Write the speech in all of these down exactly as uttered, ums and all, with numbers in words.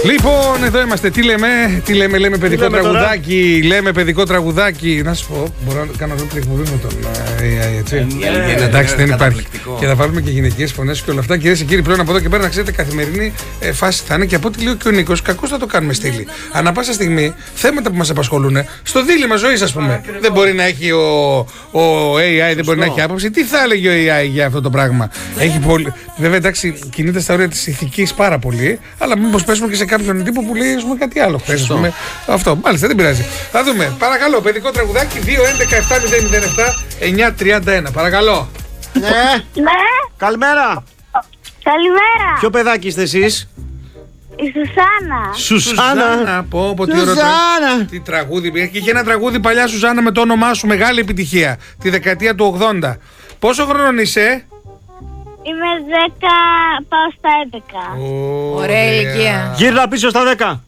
Λοιπόν, εδώ είμαστε. Τι λέμε, τι λέμε, λέμε παιδικό λέμε τραγουδάκι. Τώρα? Λέμε παιδικό τραγουδάκι. Να σου πω, μπορώ να κάνω αυτή την εκπομπή με τον έι άι, έτσι. Yeah, εντάξει, δεν υπάρχει. Καταπληκτικό. Και θα βάλουμε και γυναικείες φωνές και όλα αυτά. Κυρίες και κύριοι, πλέον από εδώ και πέρα να ξέρετε, καθημερινή ε, φάση θα είναι και από ό,τι λέει και ο Νίκος, κακώς θα το κάνουμε στήλη. Ανά πάσα στιγμή, θέματα που μας απασχολούν, στο δίλημμα ζωής, ας πούμε. Ακριβώς. Δεν μπορεί να έχει ο, ο έι άι, δεν μπορεί να έχει άποψη. Τι θα έλεγε ο έι άι για αυτό το πράγμα. Έχει πολύ... Βέβαια, εντάξει, κινείται στα όρια της ηθικής πάρα πολύ, αλλά μήπως πέσουμε και σε κάποιον τύπο που λέει πούμε, κάτι άλλο χθες. Αυτό, μάλιστα, δεν πειράζει. Θα δούμε. Παρακαλώ, παιδικό τραγουδάκι δύο έντεκα επτά μηδέν μηδέν επτά εννιά τριάντα ένα. Παρακαλώ. Ναι. Ναι. Καλημέρα. Καλημέρα. Ποιο παιδάκι είστε εσείς? Η Σουσάνα. Σουσάνα. Πω, πω, τι ωραίο τραγούδι. Τι τραγούδι. Και είχε ένα τραγούδι παλιά, Σουζάνα, με το όνομά σου. Μεγάλη επιτυχία. Τη δεκαετία του ογδόντα. Πόσο χρονών είσαι? Είμαι δέκα, πάω στα έντεκα. Ωραία ηλικία. Γύρνα πίσω στα δέκα.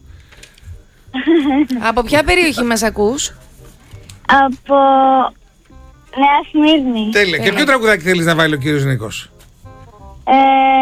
Από ποια περιοχή μας ακούς? Από Νέα Σμύρνη. Τέλεια. Και ποιο τραγουδάκι θέλεις να βάλει ο κύριος Νίκος? Ε,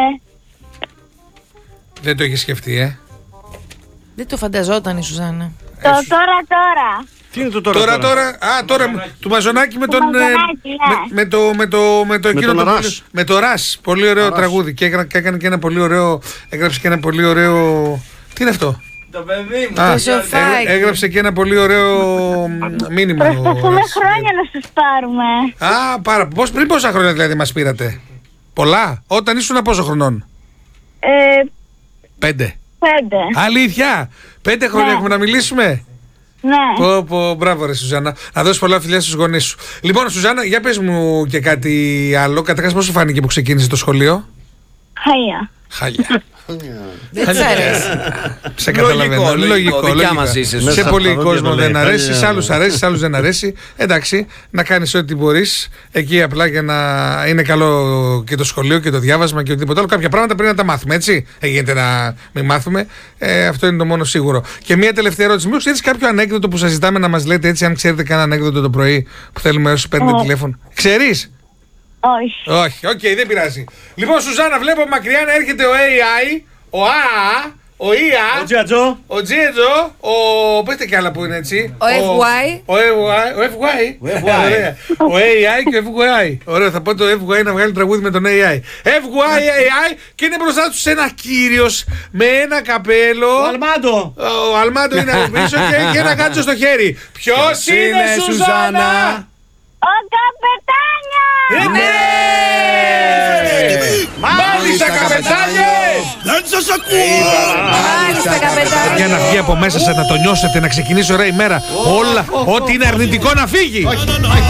Δεν το έχει σκεφτεί, ε. Δεν το φανταζόταν η Σουζάνα. το τώρα τώρα. Τι είναι το τώρα? Τώρα, τώρα, α, τώρα, του Μαζονάκη με τον. ε, Μαζονάκη, ναι. με, με το. Με το. Με το, εκείνο τον το Ρας. με το Ρας. Πολύ ωραίο Ρας. τραγούδι. Και έκανε, και έκανε και ένα πολύ ωραίο. Έγραψε και ένα πολύ ωραίο. Τι είναι αυτό? Το παιδί μου. Α, Το σοφάκι. έ- έγραψε και ένα πολύ ωραίο μήνυμα. ο Προσπαθούμε Ρας. χρόνια να σας πάρουμε. Α, πάρα. Πώς, πριν πόσα χρόνια δηλαδή μας πήρατε? Πολλά. Όταν ήσουν πόσο χρονών? Ε, Πέντε. πέντε. Αλήθεια. Πέντε χρόνια Ναι. έχουμε να μιλήσουμε. Ναι. Πω, πω, μπράβο ρε Σουζάνα. Να δώσεις πολλά φιλιά στους γονείς σου. Λοιπόν, Σουζάνα, για πες μου και κάτι άλλο. Καταρχάς, πώς σου φάνηκε που ξεκίνησε το σχολείο? Χαία. Χάλια. Δεν της αρέσει. Σε καταλαβαίνω. Λογικό, λογικό. Δικιά μας είσαι, Σε Σουζάνα. πολύ Αυτό κόσμο το δεν λέει. αρέσει, σε Χάλια. άλλους αρέσει, σε άλλους δεν αρέσει. Εντάξει, να κάνεις ό,τι μπορείς. Εκεί απλά για να είναι καλό και το σχολείο και το διάβασμα και οτιδήποτε άλλο. Κάποια πράγματα πρέπει να τα μάθουμε, έτσι. Δεν γίνεται να μην μάθουμε. Ε, αυτό είναι το μόνο σίγουρο. Και μια τελευταία ερώτηση. Μήπως ξέρεις κάποιο ανέκδοτο που σας ζητάμε να μας λέτε έτσι, αν ξέρετε κανένα ανέκδοτο το πρωί που θέλουμε όσοι παίρνετε Όχι. τηλέφωνο? Ξέρεις? Όχι. Όχι, οκ, δεν πειράζει. Λοιπόν, Σουζάνα, βλέπω μακριά να έρχεται ο έι άι, ο Α, ο Ία, Ο Τζιατζό. ο Τζιέτζο, ο. Πετε κι άλλα που είναι έτσι. Ο εφ γουάι. Ο εφ γουάι. Ο εφ γουάι. Ο εφ γουάι. Ωραία. Ο έι άι και ο εφ γουάι. Ωραία, θα πω το εφ γουάι να βγάλει τραγούδι με τον έι άι. εφ γουάι, έι άι και είναι μπροστά του ένα κύριος με ένα καπέλο. Ο Αλμάντο. Ο Αλμάντο είναι από πίσω και έχει ένα κάτσο στο χέρι. Ποιος είναι, Σουζάνα? Ο καπετάνιος! Ναι! Μάλιστα, καπετάνιε! Δεν σας ακούω. Μάλιστα, καπετάνιο. Για να βγει από μέσα σας, να το νιώσετε, να ξεκινήσει ωραία ημέρα. Όλα, ό,τι είναι αρνητικό να φύγει.